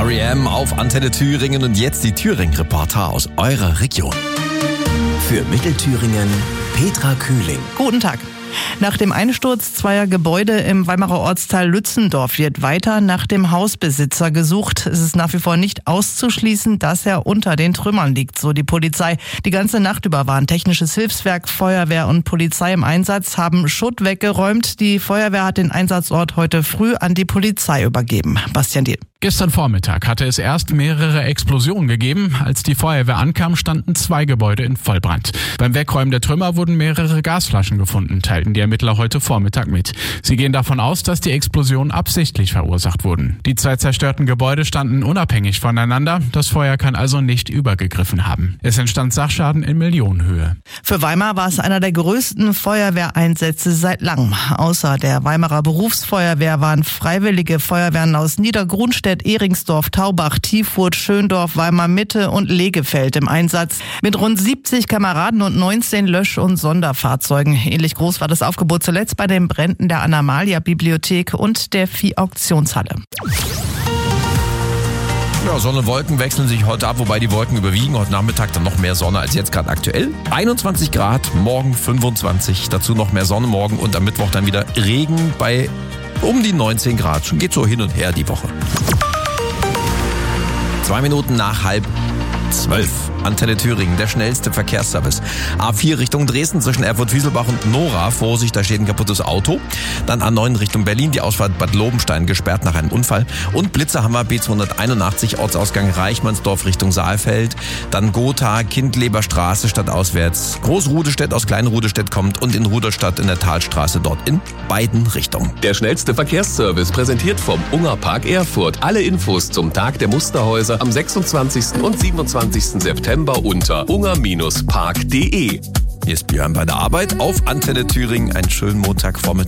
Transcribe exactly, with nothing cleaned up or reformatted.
R E M auf Antenne Thüringen und jetzt die Thüringen-Reporter aus eurer Region. Für Mittelthüringen Petra Kühling. Guten Tag. Nach dem Einsturz zweier Gebäude im Weimarer Ortsteil Lützendorf wird weiter nach dem Hausbesitzer gesucht. Es ist nach wie vor nicht auszuschließen, dass er unter den Trümmern liegt, so die Polizei. Die ganze Nacht über waren technisches Hilfswerk, Feuerwehr und Polizei im Einsatz, haben Schutt weggeräumt. Die Feuerwehr hat den Einsatzort heute früh an die Polizei übergeben. Bastian Diel. Gestern Vormittag hatte es erst mehrere Explosionen gegeben. Als die Feuerwehr ankam, standen zwei Gebäude in Vollbrand. Beim Wegräumen der Trümmer wurden mehrere Gasflaschen gefunden, teilten die Ermittler heute Vormittag mit. Sie gehen davon aus, dass die Explosionen absichtlich verursacht wurden. Die zwei zerstörten Gebäude standen unabhängig voneinander. Das Feuer kann also nicht übergegriffen haben. Es entstand Sachschaden in Millionenhöhe. Für Weimar war es einer der größten Feuerwehreinsätze seit langem. Außer der Weimarer Berufsfeuerwehr waren freiwillige Feuerwehren aus Niedergrunstedt, Ehringsdorf, Taubach, Tiefurt, Schöndorf, Weimar Mitte und Legefeld im Einsatz. Mit rund siebzig Kameraden und neunzehn Lösch- und Sonderfahrzeugen. Ähnlich groß war das Aufgebot zuletzt bei den Bränden der Anamalia-Bibliothek und der Vieh-Auktionshalle. Ja, Sonne und Wolken wechseln sich heute ab, wobei die Wolken überwiegen. Heute Nachmittag dann noch mehr Sonne als jetzt gerade aktuell. einundzwanzig Grad, morgen fünfundzwanzig, dazu noch mehr Sonne morgen und am Mittwoch dann wieder Regen bei um die neunzehn Grad. Schon geht so hin und her die Woche. Zwei Minuten nach halb zwölf. Antenne Thüringen, der schnellste Verkehrsservice. A vier Richtung Dresden zwischen Erfurt-Wieselbach und Nora. Vorsicht, da steht ein kaputtes Auto. Dann A neun Richtung Berlin, die Ausfahrt Bad Lobenstein gesperrt nach einem Unfall. Und Blitzer haben wir B zweihunderteinundachtzig, Ortsausgang Reichmannsdorf Richtung Saalfeld. Dann Gotha, Kindleber Straße stadtauswärts. Großrudestädt aus Kleinrudestädt kommt und in Ruderstadt in der Talstraße dort in beiden Richtungen. Der schnellste Verkehrsservice präsentiert vom Ungerpark Erfurt. Alle Infos zum Tag der Musterhäuser am sechsundzwanzigsten und siebenundzwanzigsten September unter unger Bindestrich park punkt de. Hier ist Björn bei der Arbeit auf Antenne Thüringen. Einen schönen Montagvormittag.